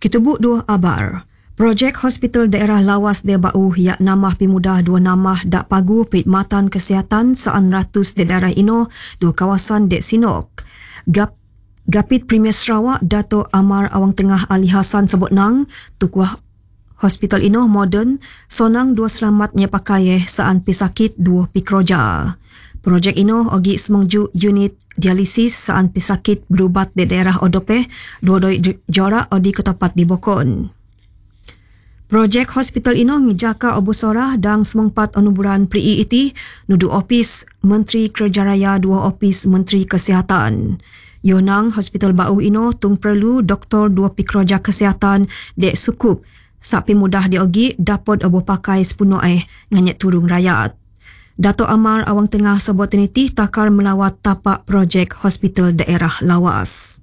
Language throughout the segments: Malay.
Kitubuk dua abar. Projek Hospital Daerah Lawas de Bau yak namah pimudah dua namah dak pagu perkhidmatan kesihatan saan ratus de daerah ino dua kawasan dek Sinok. Gapit Premier Sarawak Dato' Amar Awang Tengah Ali Hassan sebut nang tukuah hospital ino moden sonang dua selamatnya pakai saan pesakit dua pikroja. Projek ino ogi semengju unit dialisis saan pesakit berubat di daerah Odopeh dua jorak odi ketopat di Bokon. Projek hospital ino ngijaka Abu Sorah dan semengpat anuburan pri iti nudu opis Menteri Kerja Raya dua opis Menteri Kesihatan. Yonang hospital bau ino tung perlu doktor dua pikroja kesihatan dek sukup sapi mudah diogi dapat abu pakai sepenuh nganyat turung rakyat. Dato' Amar Awang Tengah sebut tiniti takar melawat tapak projek hospital daerah Lawas.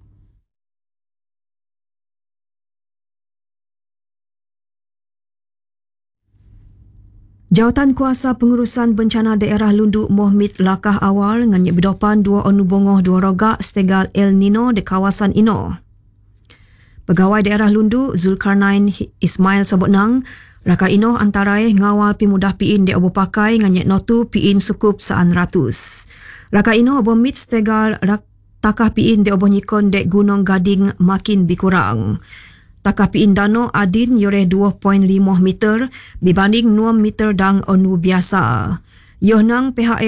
Jawatan Kuasa Pengurusan Bencana Daerah Lundu Mohmid lakah awal nganyat berdopan dua onubongoh dua rogak setegal El Nino di kawasan ino. Pegawai Daerah Lundu Zulkarnain Ismail sebut nang raka ino antarai ngawal pimudah piin di abu pakai nganyat notu piin sukup saan ratus. Raka ino abu mit setegal takah piin di abu nyikon dek Gunung Gading makin bikurang. Takah piin dano adin yore 2.5 meter dibanding 6 meter dang onu biasa. Yoh nang pihak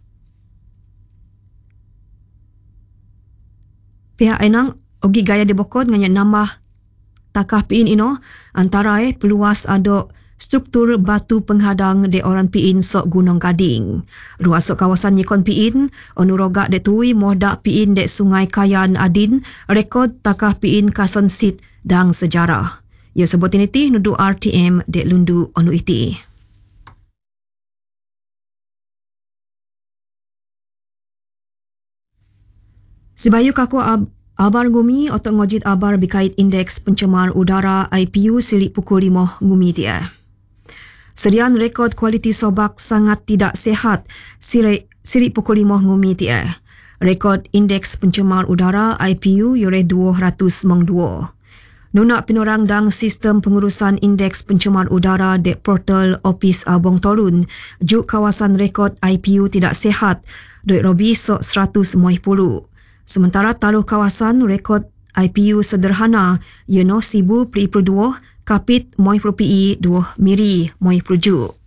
nang ogi gaya dibokot nganya nambah takah piin ino antara peluas adok struktur batu penghadang de orang piin sok Gunung Gading. Ruas sok kawasan nyikon piin onu rogak de tui mohdak piin de Sungai Kayan adin rekod takah piin kason sit dang sejarah. Ia sebut initi nudu RTM dek Lundu onu iti. Sebayu kaku abar ngumi otak ngojit abar berkait indeks pencemar udara IPU silik pukul 5 ngumi dia. Sedian rekod kualiti sobak sangat tidak sihat silik pukul 5 ngumi dia. Rekod indeks pencemar udara IPU yore 202. Nunak pinorang dang sistem pengurusan indeks pencemar udara dek portal Opis Abong Tolun juk kawasan rekod IPU tidak sihat dek robi sok 100 puluh. Sementara taruh kawasan rekod IPU sederhana Yuno Sibu Pri Perduo Kapit Moi Propi 2 Miri Moi Perjuk.